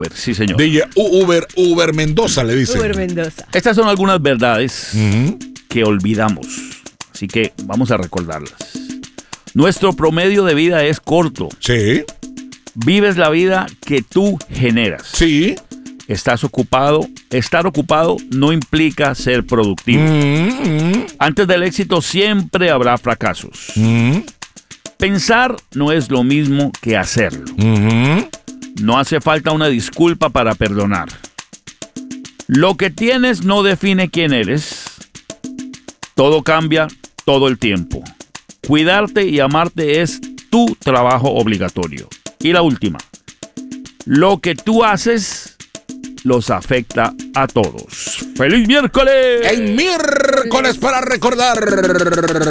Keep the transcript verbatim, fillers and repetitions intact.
Sí, señor. D J Uber, Uber Mendoza le dicen. Uber Mendoza. Estas son algunas verdades Uh-huh. que olvidamos. Así que vamos a recordarlas. Nuestro promedio de vida es corto. Sí. Vives la vida que tú generas. Sí. Estás ocupado. Estar ocupado no implica ser productivo. Uh-huh. Antes del éxito siempre habrá fracasos. Uh-huh. Pensar no es lo mismo que hacerlo. Uh-huh. No hace falta una disculpa para perdonar. Lo que tienes no define quién eres. Todo cambia todo el tiempo. Cuidarte y amarte es tu trabajo obligatorio. Y la última. Lo que tú haces los afecta a todos. ¡Feliz miércoles! El miércoles para recordar.